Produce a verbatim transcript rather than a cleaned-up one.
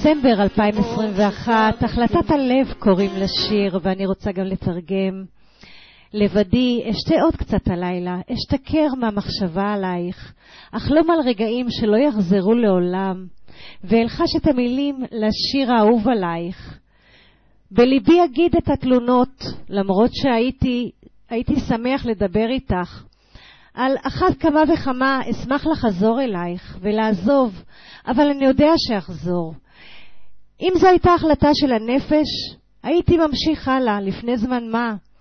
דצמבר אלפיים עשרים ואחת, החלטת הלב קוראים לשיר, ואני רוצה גם לתרגם. לבדי אשתה עוד קצת הלילה, אשתכר מהמחשבה עלייך, אחלום על רגעים שלא יחזרו לעולם, ואלחש את המילים לשיר האהוב עלייך. בליבי אגיד את התלונות, למרות שהייתי הייתי שמח לדבר איתך. על אחת כמה וכמה אשמח לחזור אלייך ולעזוב, אבל אני יודע שאחזור. אם זו הייתה החלטה של הנפש, הייתי ממשיך הלאה לפני זמן מה.